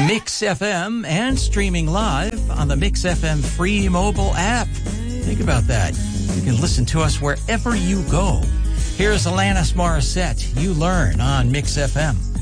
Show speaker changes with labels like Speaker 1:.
Speaker 1: Mix FM and streaming live on the Mix FM free mobile app. Think about that. You can listen to us wherever you go. Here's Alanis Morissette, You Learn on Mix FM.